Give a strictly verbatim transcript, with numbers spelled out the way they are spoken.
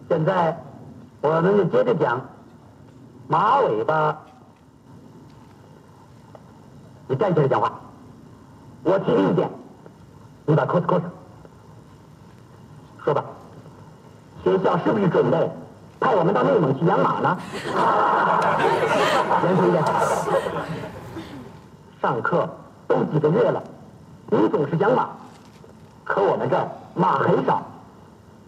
现在我们就接着讲马尾巴。你站起来讲话，我提个意见，你把扣子扣上。说吧，学校是不是准备派我们到内蒙去养马呢？严肃一点。上课都几个月了，你总是养马，可我们这儿马很少。